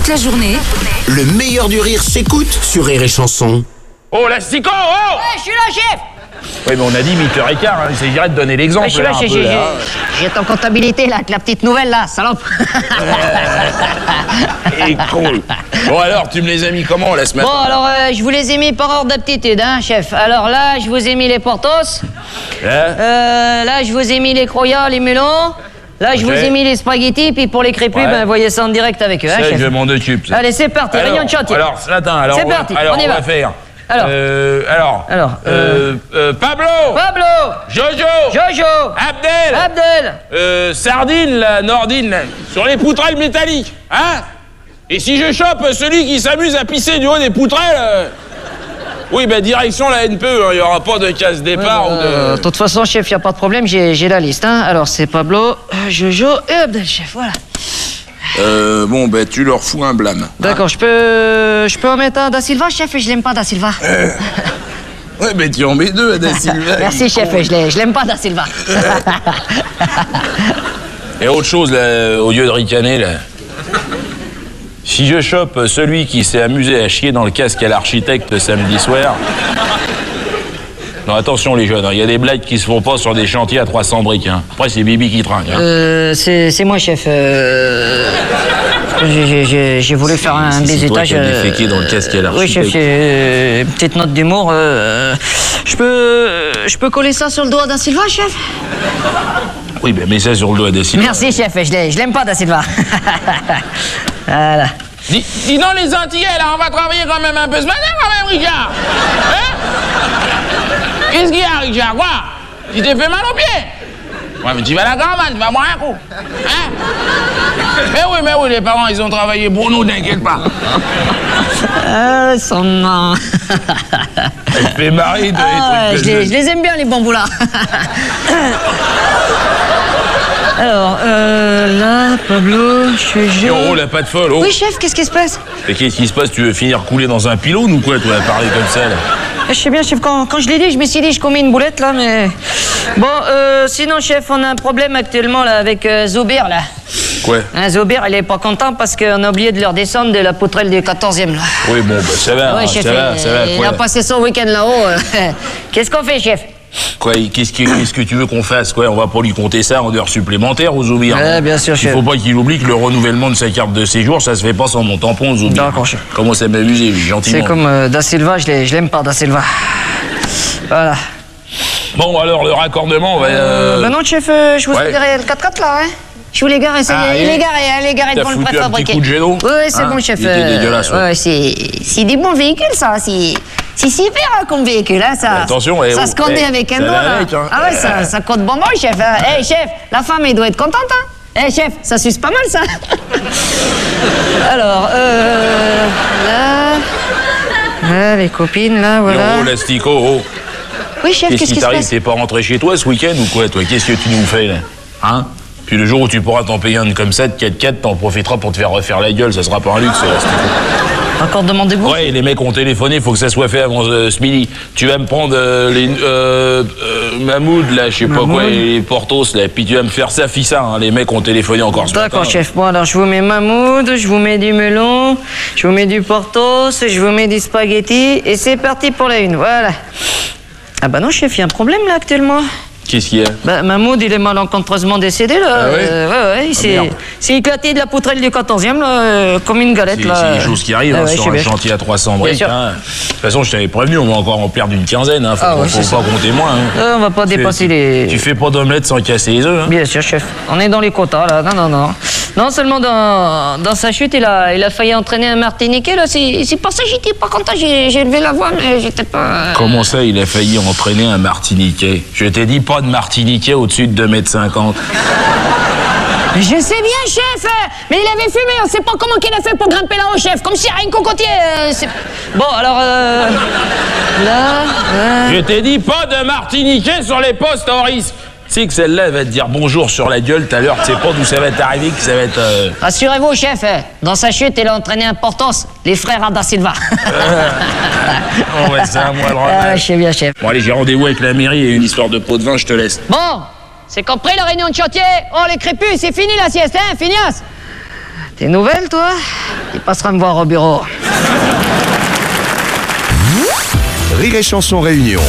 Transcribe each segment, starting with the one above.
Toute la journée, Le meilleur du rire s'écoute sur Rire et Chanson. Oh, l'astico, oh! Ouais, je suis là, chef. Oui, mais on a dit 8h15, hein. Il s'agirait de donner l'exemple. Ouais, je suis là, un chef. peu, là. J'ai ton comptabilité, là, avec la petite nouvelle, là, salope. Et cool. Bon, alors, tu me les as mis comment, la semaine? Bon, alors, je vous les ai mis par ordre d'aptitude, hein, chef. Alors là, je vous ai mis les portos. Là, je vous ai mis les croyats, les melons. Là, je Ok. vous ai mis les spaghettis, puis pour les crépus, Ouais. ben, voyez ça en direct avec eux, hein, Ça, chef. je m'en occupe. Ça. Allez, c'est parti, réunion de chantier. Alors, attends, alors, C'est parti, alors, on y va. faire. Alors. Pablo, Pablo, Jojo, Abdel, Sardine, là, Nordine, là, sur les poutrelles métalliques, hein? Et si je chope celui qui s'amuse à pisser du haut des poutrelles, oui, ben direction la NPE, il n'y aura pas de casse-départ ou de de... toute façon, chef, il n'y a pas de problème, j'ai la liste, hein. Alors, c'est Pablo, Jojo et Abdel, chef, voilà. Bon, ben tu leur fous un blâme. D'accord, je peux en mettre un Da Silva, chef, et je l'aime pas, Da Silva. Ouais, ben tu en mets deux à Da Silva. Merci, chef, je l'aime pas, Da Silva. Et autre chose, là, au lieu de ricaner, là. Si je chope celui qui s'est amusé à chier dans le casque à l'architecte samedi soir... Non, attention les jeunes, il y a des blagues qui se font pas sur des chantiers à 300 briques. Hein. Après, c'est Bibi qui trinque. Hein. C'est moi, chef. J'ai voulu faire un bizutage. C'est toi qui as déféqué dans le casque à l'architecte. Oui, chef, c'est une petite note d'humour. Je peux coller ça sur le doigt Da Silva, chef? Oui, ben mets ça sur le doigt Da Silva. Merci, chef, je l'aime pas, Da Silva. Voilà. Dis donc les Antillais, là, on va travailler quand même un peu ce matin, quand même, Richard. Hein? Qu'est-ce qu'il y a, Richard? Quoi? Tu t'es fait mal aux pieds? Ouais, mais tu vas à la caravane, tu vas boire un coup. Hein? Mais oui, les parents, ils ont travaillé pour nous, t'inquiète pas. Son nom. Elle fait marrer de les trucs Je les aime bien, les bambous, là. Alors, là, Pablo, Jojo... Oh, la patte folle, oh. Oui, chef, qu'est-ce qui se passe? Mais qu'est-ce qui se passe? Tu veux finir coulé dans un pylône ou quoi, toi, à parler comme ça, là? Je sais bien, chef, quand je l'ai dit, je me suis dit, je commets une boulette, là, mais... Bon, sinon, chef, on a un problème actuellement, là, avec Zoubir, là. Quoi? Zoubir, il est pas content parce qu'on a oublié de leur descendre de la poutrelle du 14e, là. Oui, bon, bah, ça va, Ouais, hein, chef, ça va, il quoi. a passé son week-end là-haut. Qu'est-ce qu'on fait, chef? Quoi, qu'est-ce que tu veux qu'on fasse, quoi? On va pas lui compter ça en heures supplémentaires aux Zoubir. Ouais, bien sûr, Il chef. faut pas qu'il oublie que le renouvellement de sa carte de séjour, ça se fait pas sans mon tampon, Zoubir. D'accord, chef. Comment ça m'amuser, lui, gentiment. C'est comme Da Silva, je l'aime pas, Da Silva. Voilà. Bon, alors, le raccordement, on va... Ben non, chef, je vous Ouais. ai garé le 4x4, là, hein. Je vous l'ai garé, ça y est, il est garé T'as devant le foutu un petit préfabriqué. coup de géno? Oui, c'est Hein? bon, chef. Il était dégueulasse, ouais. Ouais, c'est des bons véhicules, ça. C'est super hein, comme véhicule, hein, ça. Mais attention, ça se conduit avec un ça doigt, va là. avec, hein. Ah ouais, ça compte bonbon, chef. Hey, chef, la femme, elle doit être contente, hein. Hey, chef, ça suce pas mal, ça. Alors, là, les copines, là, voilà. Oh, l'astico, oh. Oui, chef, Qu'est-ce qui se t'arrive? passe? T'es pas rentré chez toi ce week-end ou quoi, toi? Qu'est-ce que tu nous fais, là? Hein? Puis le jour où tu pourras t'en payer un comme ça, de 4x4, t'en profiteras pour te faire refaire la gueule, ça sera pas un luxe, l'astico. Encore demandez-vous? Ouais, les mecs ont téléphoné, faut que ça soit fait avant ce midi. Tu vas me prendre les Mahmoud, là, je sais pas quoi, et les Portos, là, puis tu vas me faire ça, fissa, hein. Les mecs ont téléphoné encore ce matin. D'accord, chef. Bon, alors, je vous mets Mahmoud, je vous mets du melon, je vous mets du Portos, je vous mets du spaghetti, et c'est parti pour la une, voilà. Ah bah non, chef, il y a un problème, là, actuellement. Qu'est-ce qu'il y a? Bah, Mahmoud, il est malencontreusement décédé, là. Ah ouais? Ouais, il merde. s'est éclaté de la poutrelle du 14e, là, comme une galette, là. C'est des choses qui arrivent Ah hein, ouais, je sur sais un bien. chantier à 300 briques. sûr. Hein. De toute façon, je t'avais prévenu, on va encore en perdre une quinzaine. Hein. Ah ouais, faut c'est pas compter moins. Hein. On va pas dépasser les... Tu fais pas d'omelette sans casser les œufs. Hein. Bien sûr, chef. On est dans les quotas, là. Non. Non seulement dans sa chute, il a failli entraîner un Martiniquais, là. C'est pas ça, j'étais pas content. J'ai levé la voix, mais j'étais pas... Comment ça, il a failli entraîner un Martiniquais? Je t'ai dit pas de Martiniquais au-dessus de 2,50 m. Je sais bien, chef. Mais il avait fumé. On sait pas comment qu'il a fait pour grimper là-haut, chef. Comme si rien cocotier. Bon, alors... Là... Je t'ai dit pas de Martiniquais sur les postes, Horace. Tu sais que celle-là, elle va te dire bonjour sur la gueule tout à l'heure. Tu sais pas d'où ça va t'arriver, que ça va être... Rassurez-vous, chef. Dans sa chute, il a entraîné un Portos, les frères Da Silva. Oh ouais, c'est à moi le Ah, rendez. je sais bien, chef. Bon allez, j'ai rendez-vous avec la mairie et une histoire de pot de vin, je te laisse. Bon, c'est compris la réunion de chantier. Oh, les crépus, c'est fini la sieste, hein, Finias? T'es nouvelle, toi? Il passera me voir au bureau. Rire et Chanson Réunion.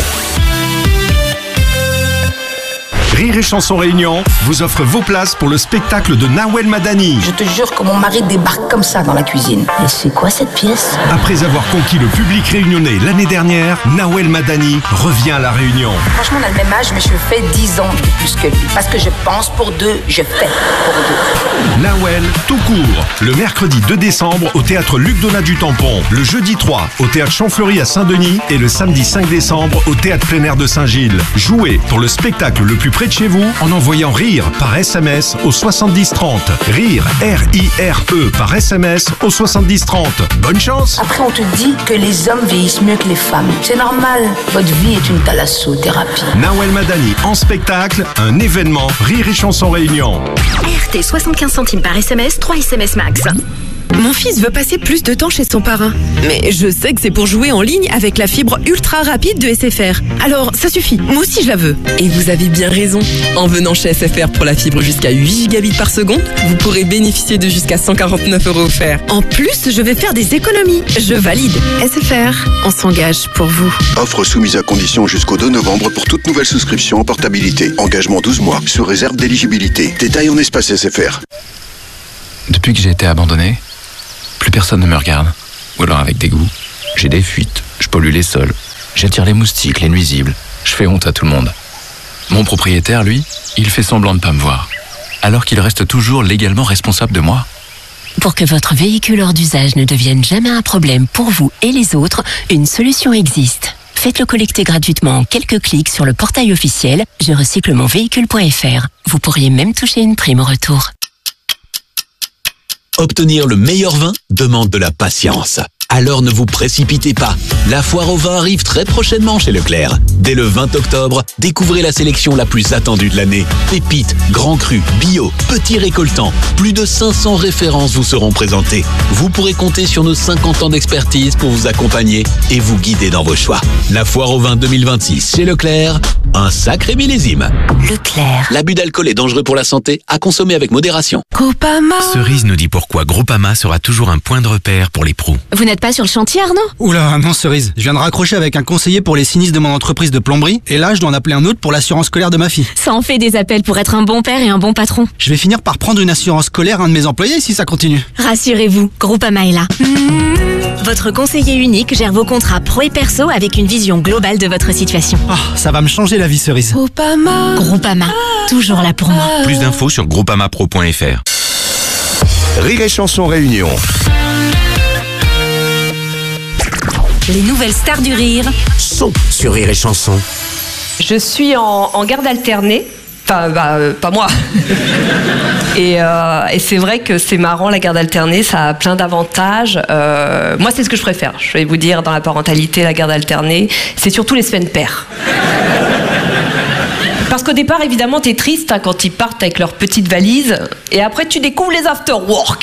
Rire et Chanson Réunion vous offre vos places pour le spectacle de Nawel Madani. Je te jure que mon mari débarque comme ça dans la cuisine. Et c'est quoi cette pièce? Après avoir conquis le public réunionnais l'année dernière, Nawel Madani revient à La Réunion. Franchement, on a le même âge, mais je fais 10 ans de plus que lui. Parce que je pense pour deux, je fais pour deux. Nawel, tout court. Le mercredi 2 décembre au théâtre Luc Donat du Tampon. Le jeudi 3 au théâtre Champfleury à Saint-Denis. Et le samedi 5 décembre au théâtre plein air de Saint-Gilles. Jouez pour le spectacle le plus près de chez vous en envoyant RIRE par SMS au 70 30. RIRE, R-I-R-E par SMS au 70 30. Bonne chance! Après, on te dit que les hommes vieillissent mieux que les femmes. C'est normal. Votre vie est une thalassothérapie. Nawel Madani en spectacle, un événement Rire et Chanson Réunion. RT 75 centimes par SMS, 3 SMS max. Mon fils veut passer plus de temps chez son parrain. Mais je sais que c'est pour jouer en ligne avec la fibre ultra rapide de SFR. Alors, ça suffit. Moi aussi, je la veux. Et vous avez bien raison. En venant chez SFR pour la fibre jusqu'à 8 gigabits par seconde, vous pourrez bénéficier de jusqu'à 149 € offerts. En plus, je vais faire des économies. Je valide. SFR, on s'engage pour vous. Offre soumise à condition jusqu'au 2 novembre pour toute nouvelle souscription en portabilité. Engagement 12 mois, sous réserve d'éligibilité. Détails en espace SFR. Depuis que j'ai été abandonné, plus personne ne me regarde. Ou alors avec dégoût. J'ai des fuites, je pollue les sols, j'attire les moustiques, les nuisibles, je fais honte à tout le monde. Mon propriétaire, lui, il fait semblant de pas me voir, alors qu'il reste toujours légalement responsable de moi. Pour que votre véhicule hors d'usage ne devienne jamais un problème pour vous et les autres, une solution existe. Faites-le collecter gratuitement en quelques clics sur le portail officiel je-recycle-mon-véhicule.fr. Vous pourriez même toucher une prime au retour. Obtenir le meilleur vin demande de la patience. Alors ne vous précipitez pas. La foire au vin arrive très prochainement chez Leclerc. Dès le 20 octobre, découvrez la sélection la plus attendue de l'année. Pépites, grands crus, bio, petits récoltants. Plus de 500 références vous seront présentées. Vous pourrez compter sur nos 50 ans d'expertise pour vous accompagner et vous guider dans vos choix. La foire au vin 2026 chez Leclerc, un sacré millésime. Leclerc. L'abus d'alcool est dangereux pour la santé, à consommer avec modération. Groupama. Cerise nous dit pourquoi Groupama sera toujours un point de repère pour les pros. Vous n'êtes pas sur le chantier, Arnaud? Oula, non Cerise, je viens de raccrocher avec un conseiller pour les sinistres de mon entreprise de plomberie et là je dois en appeler un autre pour l'assurance scolaire de ma fille. Ça en fait des appels pour être un bon père et un bon patron. Je vais finir par prendre une assurance scolaire à un de mes employés si ça continue. Rassurez-vous, Groupama est là. Votre conseiller unique gère vos contrats pro et perso avec une vision globale de votre situation. Ah, ça va me changer la vie Cerise. Groupama. Groupama, toujours là pour moi. Plus d'infos sur groupamapro.fr. Rire et Chanson Réunion. Les nouvelles stars du rire Sont sur Rire et Chanson. Je suis en garde alternée. Enfin, pas moi. Et c'est vrai que c'est marrant, la garde alternée, ça a plein d'avantages. Moi, c'est ce que je préfère. Je vais vous dire, dans la parentalité, la garde alternée, c'est surtout les semaines paires. Parce qu'au départ, évidemment, t'es triste hein, quand ils partent avec leurs petites valises. Et après, tu découvres les after-work.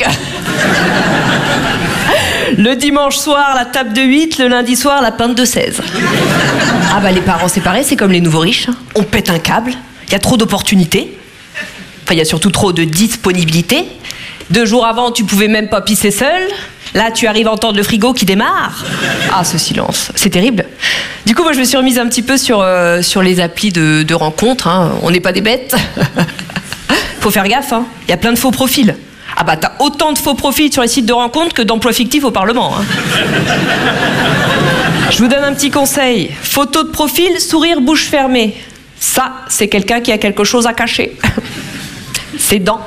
Le dimanche soir, la table de 8, le lundi soir, la pinte de 16. Ah bah les parents séparés, c'est comme les nouveaux riches. On pète un câble, il y a trop d'opportunités. Enfin, il y a surtout trop de disponibilité. 2 jours avant, tu pouvais même pas pisser seul. Là, tu arrives à entendre le frigo qui démarre. Ah, ce silence, c'est terrible. Du coup, moi, je me suis remise un petit peu sur les applis de rencontres. Hein. On n'est pas des bêtes. Faut faire gaffe, hein. Il y a plein de faux profils. Ah bah, t'as autant de faux profils sur les sites de rencontres que d'emplois fictifs au Parlement. Hein. Je vous donne un petit conseil. Photo de profil, sourire bouche fermée. Ça, c'est quelqu'un qui a quelque chose à cacher. Ses dents.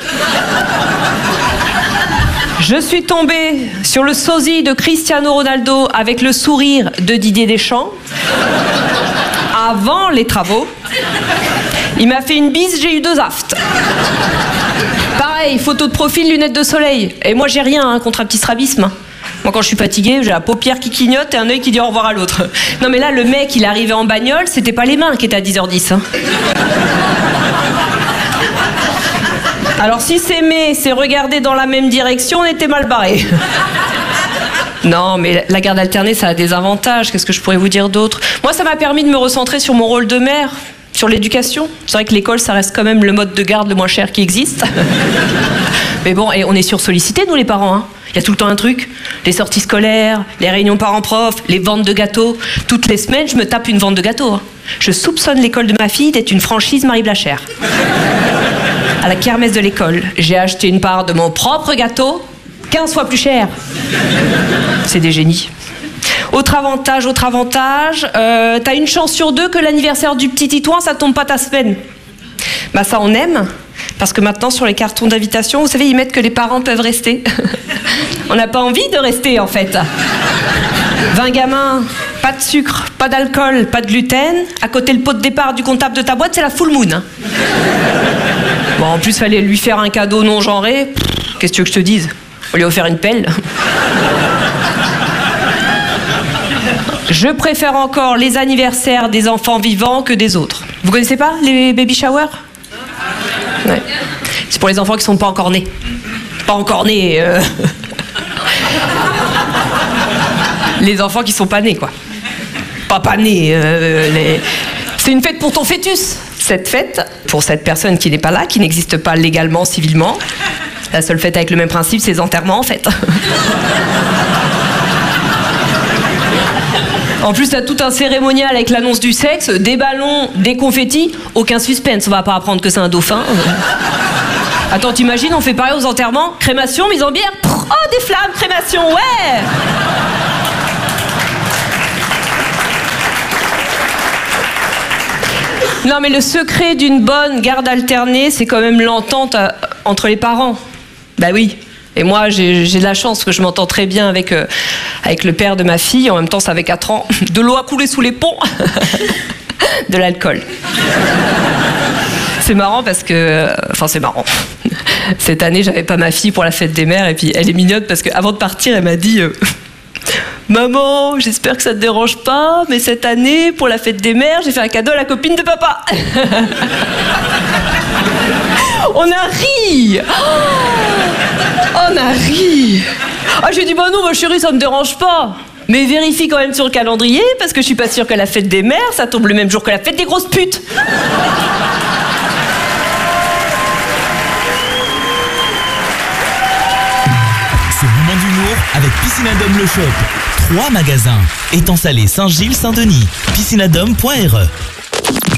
Je suis tombée sur le sosie de Cristiano Ronaldo avec le sourire de Didier Deschamps. Avant les travaux. Il m'a fait une bise, j'ai eu 2 aftes. Pareil, photo de profil, lunettes de soleil. Et moi, j'ai rien hein, contre un petit strabisme. Moi, quand je suis fatiguée, j'ai la paupière qui clignote et un œil qui dit au revoir à l'autre. Non, mais là, le mec, il arrivait en bagnole, c'était pas les mains qui étaient à 10h10. Hein. Alors, si s'aimer, c'est regarder dans la même direction, on était mal barrés. Non, mais la garde alternée, ça a des avantages. Qu'est-ce que je pourrais vous dire d'autre? Moi, ça m'a permis de me recentrer sur mon rôle de mère. Sur l'éducation. C'est vrai que l'école, ça reste quand même le mode de garde le moins cher qui existe. Mais bon, et on est sursollicités, nous les parents. Hein. Il y a tout le temps un truc. Les sorties scolaires, les réunions parents-prof, les ventes de gâteaux. Toutes les semaines, je me tape une vente de gâteaux. Hein. Je soupçonne l'école de ma fille d'être une franchise Marie Blachère. À la kermesse de l'école, j'ai acheté une part de mon propre gâteau, 15 fois plus cher. C'est des génies. Autre avantage, t'as une chance sur 2 que l'anniversaire du petit Titouan, ça tombe pas ta semaine. Bah ça on aime, parce que maintenant sur les cartons d'invitation, vous savez, ils mettent que les parents peuvent rester. On n'a pas envie de rester en fait. 20 gamins, pas de sucre, pas d'alcool, pas de gluten. À côté le pot de départ du comptable de ta boîte, c'est la full moon. Bon, en plus, fallait lui faire un cadeau non genré. Qu'est-ce que tu veux que je te dise? On lui a offert une pelle. Je préfère encore les anniversaires des enfants vivants que des autres. Vous connaissez pas les baby showers? Ouais. C'est pour les enfants qui sont pas encore nés. Pas encore nés. Les enfants qui sont pas nés, quoi. Pas nés. C'est une fête pour ton fœtus. Cette fête, pour cette personne qui n'est pas là, qui n'existe pas légalement, civilement, la seule fête avec le même principe, c'est les enterrements, en fait. En plus, t'as tout un cérémonial avec l'annonce du sexe, des ballons, des confettis, aucun suspense, on va pas apprendre que c'est un dauphin. Attends, t'imagines, on fait pareil aux enterrements, crémation, mise en bière, oh, des flammes, crémation, ouais. Non, mais le secret d'une bonne garde alternée, c'est quand même l'entente entre les parents. Bah oui. Et moi, j'ai de la chance que je m'entends très bien avec le père de ma fille. En même temps, ça avait 4 ans. De l'eau a coulé sous les ponts. De l'alcool. C'est marrant parce que... Enfin, c'est marrant. Cette année, j'avais pas ma fille pour la fête des mères. Et puis, elle est mignonne parce qu'avant de partir, elle m'a dit... Maman, j'espère que ça te dérange pas, mais cette année, pour la fête des mères, j'ai fait un cadeau à la copine de papa. On a ri. On a ri. Ah, j'ai dit, bah non, ma chérie, ça me dérange pas. Mais vérifie quand même sur le calendrier, parce que je suis pas sûre que la fête des mères, ça tombe le même jour que la fête des grosses putes. Ce moment d'humour avec Piscinadome le Shop. 3 magasins. Étang Salé, Saint-Gilles, Saint-Denis. Piscinadome.re